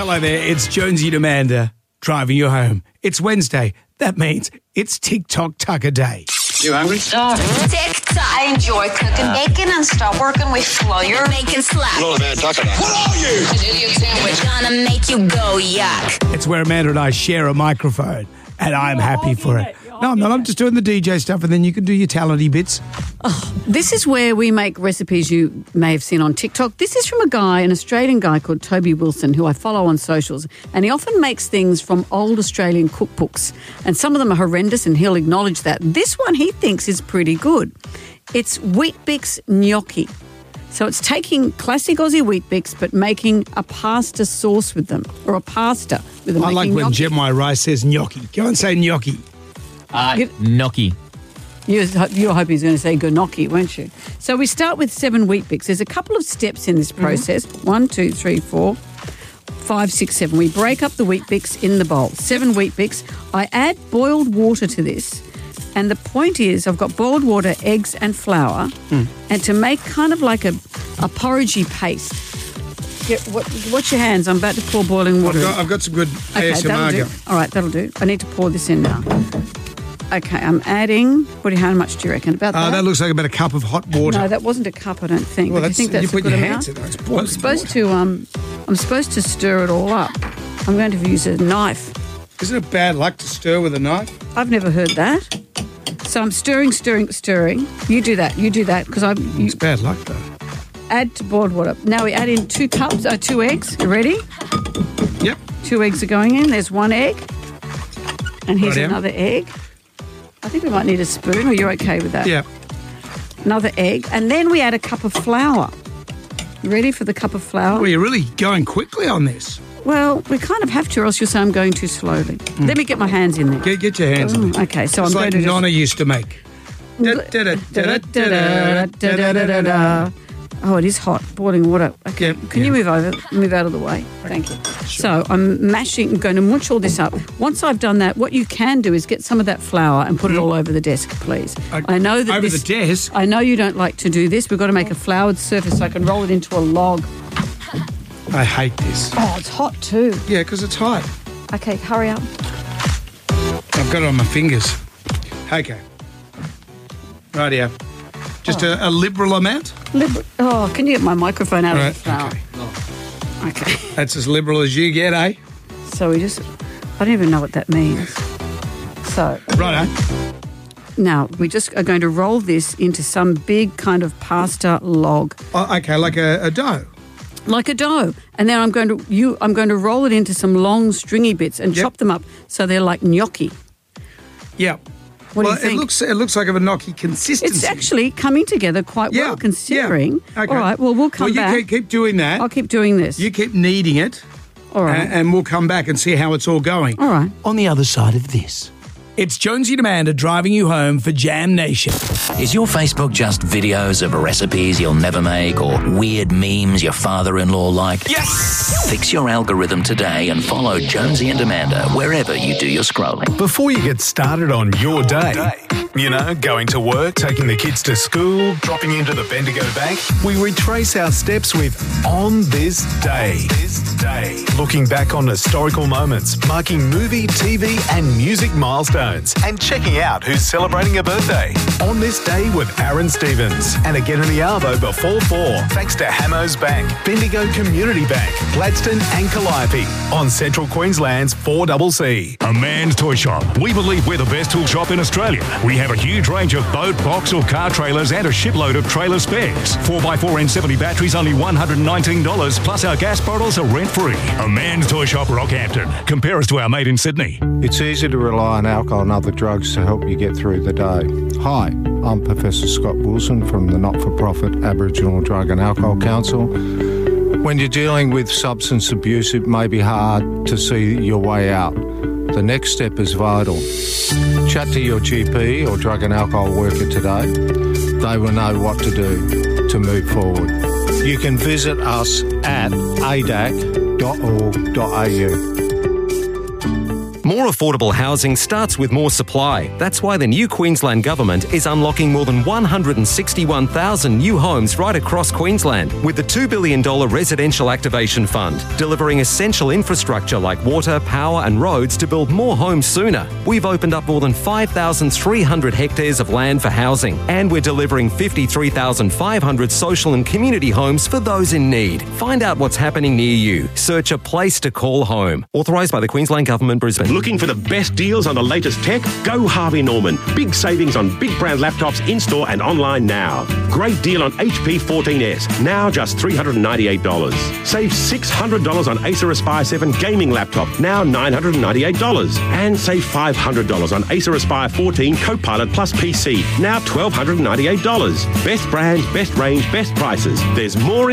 Hello there, it's Jonesy and Amanda driving you home. It's Wednesday. That means it's TikTok Tucker Day. You hungry? TikTok. I enjoy cooking bacon and start working with flour. Making slap. Hello, man. Tucker Day. What are you? An idiot sandwich. Gonna make you go yuck. It's where Amanda and I share a microphone, and I'm happy for it. No, I'm not. I'm just doing the DJ stuff, and then you can do your talenty bits. This is where we make recipes you may have seen on TikTok. This is from an Australian guy called Toby Wilson, who I follow on socials, and he often makes things from old Australian cookbooks, and some of them are horrendous, and he'll acknowledge that. This one he thinks is pretty good. It's Weet-Bix gnocchi. So it's taking classic Aussie Weet-Bix but making a pasta sauce with them, or a pasta with them. I like when Gemini Rice says gnocchi. Go and say gnocchi. Gnocchi. You were hoping he was going to say gnocchi, weren't you? So we start with 7 Weet-Bix. There's a couple of steps in this process. 1, 2, 3, 4, 5, 6, 7. We break up the Weet-Bix in the bowl. 7 Weet-Bix. I add boiled water to this. And the point is I've got boiled water, eggs and flour. And to make kind of like a porridgey paste. Watch your hands. I'm about to pour boiling water. I've got some good ASMR going. All right, that'll do. I need to pour this in now. Okay, I'm adding. How much do you reckon about that? That looks like about a cup of hot water. No, that wasn't a cup, I don't think. Well, Do you think that's you put a good your amount? hands in there. It's I'm boiling supposed to stir it all up. I'm going to use a knife. Isn't it bad luck to stir with a knife? I've never heard that. So I'm stirring. You do that, because It's bad luck, though. add to boiled water. Now we add in 2 eggs. You ready? Yep. 2 eggs are going in. There's 1 egg. And here's Righto. another egg. I think we might need a spoon, or you're okay with that? Yeah. Another egg. And then we add a cup of flour. You ready for the cup of flour? Well, you're really going quickly on this. Well, we kind of have to, or else you'll say I'm going too slowly. Let me get my hands in there. Get your hands in there. Okay, so It's I'm like going to Nonna used to make. Da-da-da-da-da-da-da-da-da. Oh, it is hot. Boiling water. Okay. Yeah, Can you move out of the way? Thank you. So I'm going to munch all this up. Once I've done that, what you can do is get some of that flour and put it all over the desk, please. I know that Over the desk? I know you don't like to do this. We've got to make a floured surface so I can roll it into a log. I hate this. Oh, it's hot too. Yeah, because it's hot. Okay, hurry up. I've got it on my fingers. Okay. Rightio. Just a liberal amount? Oh, can you get my microphone out Right, of the flour? Okay. That's as liberal as you get, eh? So I don't even know what that means. So Righto. now we just are going to roll this into some big kind of pasta log. Oh, okay, like a dough. Like a dough. And then I'm going to roll it into some long stringy bits and chop them up so they're like gnocchi. Yeah. What do you think? It looks like of a gnocchi consistency. It's actually coming together quite well considering. Yeah. Okay. All right, well, we'll come back. You keep doing that. I'll keep doing this. You keep kneading it. All right. And we'll come back and see how it's all going. All right. On the other side of this. It's Jonesy and Amanda driving you home for Jam Nation. Is your Facebook just videos of recipes you'll never make or weird memes your father-in-law liked? Yes! Fix your algorithm today and follow Jonesy and Amanda wherever you do your scrolling. Before you get started on your day, you know, going to work, taking the kids to school, dropping into the Bendigo Bank, we retrace our steps with On This Day. Looking back on historical moments, marking movie, TV and music milestones, and checking out who's celebrating a birthday. On This Day with Aaron Stevens and again in the Arvo before 4, thanks to Hamos Bank, Bendigo Community Bank, Gladstone and Calliope on Central Queensland's 4CC. A Man's Toy Shop. We believe we're the best tool shop in Australia. We have a huge range of boat, box or car trailers and a shipload of trailer spares. 4x4 N70 batteries only $119, plus our gas bottles are rent-free. A Man's Toy Shop, Rockhampton. Compare us to our mate in Sydney. It's easy to rely on alcohol and other drugs to help you get through the day. Hi, I'm Professor Scott Wilson from the not-for-profit Aboriginal Drug and Alcohol Council. When you're dealing with substance abuse, it may be hard to see your way out. The next step is vital. Chat to your GP or drug and alcohol worker today. They will know what to do to move forward. You can visit us at adac.org.au. More affordable housing starts with more supply. That's why the new Queensland Government is unlocking more than 161,000 new homes right across Queensland with the $2 billion Residential Activation Fund, delivering essential infrastructure like water, power and roads to build more homes sooner. We've opened up more than 5,300 hectares of land for housing, and we're delivering 53,500 social and community homes for those in need. Find out what's happening near you. Search a place to call home. Authorised by the Queensland Government, Brisbane. Looking for the best deals on the latest tech? Go Harvey Norman. Big savings on big brand laptops in-store and online now. Great deal on HP 14S, now just $398. Save $600 on Acer Aspire 7 gaming laptop, now $998. And save $500 on Acer Aspire 14 Copilot Plus PC, now $1,298. Best brands, best range, best prices. There's more